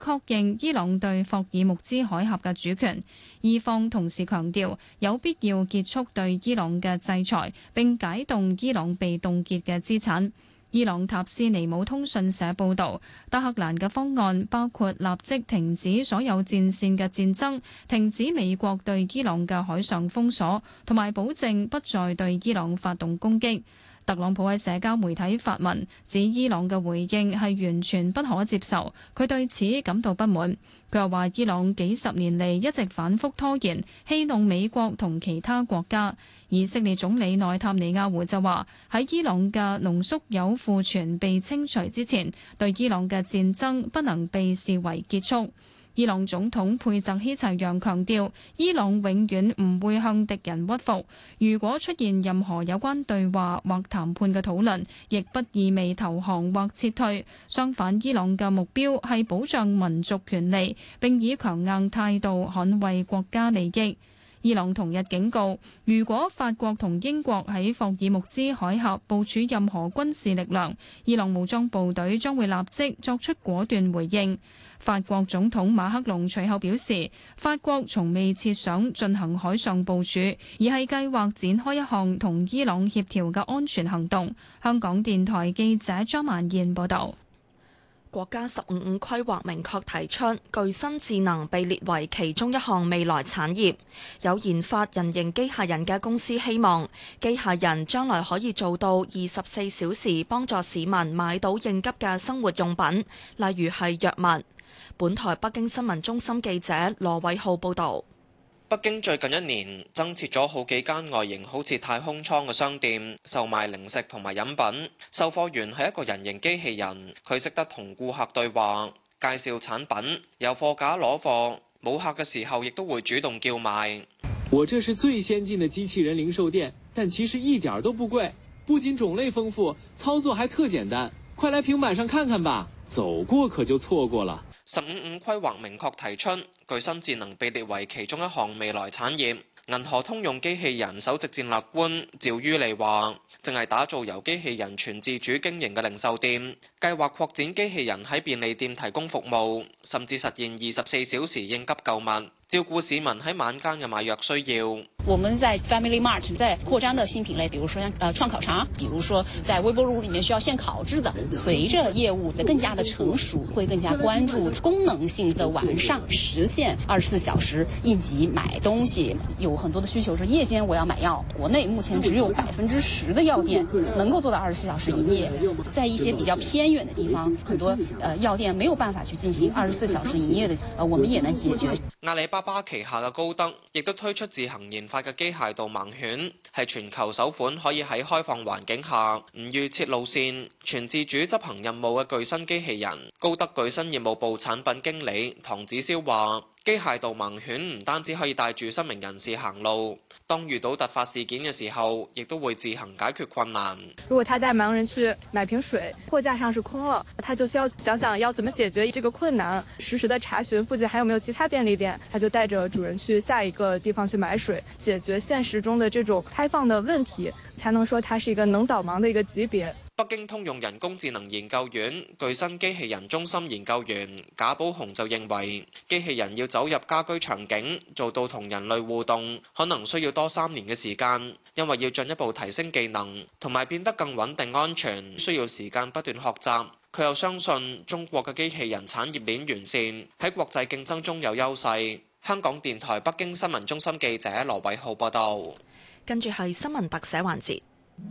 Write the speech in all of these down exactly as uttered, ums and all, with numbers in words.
確認伊朗對霍爾木茲海峽嘅主權。伊方同時強調有必要結束對伊朗嘅制裁，並解凍伊朗被凍結嘅資產。伊朗塔斯尼姆通訊社報導，德黑蘭嘅方案包括立即停止所有戰線嘅戰爭，停止美國對伊朗嘅海上封鎖，同埋保證不再對伊朗發動攻擊。特朗普喺社交媒體發文，指伊朗嘅回應係完全不可接受，佢對此感到不滿。佢又話伊朗幾十年嚟一直反覆拖延，戲弄美國同其他國家。以色列總理內塔尼亞胡就話喺伊朗嘅濃縮鈾庫存被清除之前，對伊朗嘅戰爭不能被視為結束。伊朗總統佩澤希齊揚強調，伊朗永遠唔會向敵人屈服。如果出現任何有關對話或談判嘅討論，亦不意味投降或撤退。相反，伊朗嘅目標係保障民族權利，並以強硬態度捍衛國家利益。伊朗同日警告，如果法國同英國喺霍爾木茲海峽部署任何軍事力量，伊朗武裝部隊將會立即作出果斷回應。法國總統馬克龍隨後表示，法國從未設想進行海上部署，而係計劃展開一項同伊朗協調嘅安全行動。香港電台記者張曼燕報導。 國家十五五規劃明確提出，具身智能被列為其中一項未來產業。有研發人形機械人嘅公司希望，機械人將來可以做到二十四小時幫助市民買到應急嘅生活用品，例如係藥物。本台北京新聞中心記者羅偉浩報導。 北京最近一年增設咗好幾間外形好似太空艙嘅商店，售賣零食同埋飲品。售貨員係一個人形機器人，佢識得同顧客對話，介紹產品，有貨架攞貨，冇客嘅時候亦都會主動叫賣。 我這是最先進的機器人零售店，但其實一點都不貴，不僅種類豐富，操作還特簡單。快來平板上看看吧，走過可就錯過了。 十五五規劃明確提出，具身智能被列為其中一項未來產業。銀河通用機器人首席戰略官趙于利話，正係打造由機器人全自主經營嘅零售店，計劃擴展機器人喺便利店提供服務，甚至實現二十四小時應急購物，照顧市民喺晚間嘅買藥需要。 我們在 Family Mart 在擴張的新品類，比如說像呃創烤茶，比如說在微波爐裡面需要現烤製的。隨着業務的更加的成熟，會更加關注功能性的完善，實現二十四小時應急買東西。有很多的需求是夜間我要買藥，國內目前只有百分之十的藥店能夠做到二十四小時營業。在一些比較偏遠的地方，很多呃藥店沒有辦法去進行二十四小時營業的，呃我們也能解決。 阿里巴巴旗下嘅高德亦都推出自行研發嘅機械導盲犬，係全球首款可以喺開放環境下唔預設路線、全自主執行任務嘅具身機器人。高德具身業務部產品經理唐子霄話，機械導盲犬唔單止可以帶住失明人士行路，當遇到突發事件嘅時候，亦都會自行解決困難。 如果他帶盲人去買瓶水，貨架上是空了，他就需要想想要怎麼解決這個困難，實時的查詢附近還有沒有其他便利店，他就帶着主人去下一個地方去買水，解決現實中的這種開放的問題，才能說它是一個能導盲的一個級別。 北京通用人工智能研究院具身機器人中心研究員賈寶雄就認為，機器人要走入家居場景，做到同人類互動，可能需要多三年嘅時間，因為要進一步提升技能，同埋變得更穩定安全，需要時間不斷學習。佢又相信中國嘅機器人產業鏈完善，喺國際競爭中有優勢。香港電台北京新聞中心記者羅偉浩報道。 跟住係新聞特寫環節。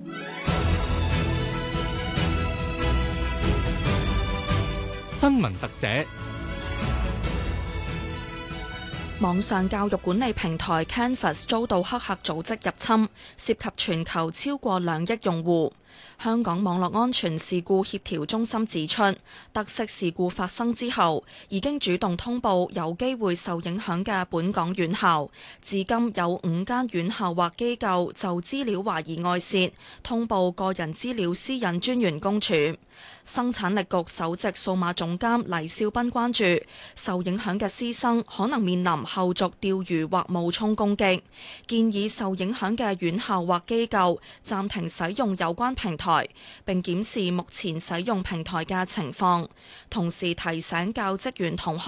新聞特寫。 網上教育管理平台 Canvas 遭到黑客組織入侵，涉及全球超過兩億用戶。香港網絡安全事故協調中心指出，得悉事故發生之後，已經主動通報有機會受影響嘅本港院校。至今有五間院校或機構就資料懷疑外泄，通報個人資料私隱專員公署。生產力局首席數碼總監黎少斌關注，受影響嘅師生可能面臨後續釣魚或冒充攻擊，建議受影響嘅院校或機構暫停使用有關平台，並檢視目前使用平台嘅情況，同時提醒教職員同學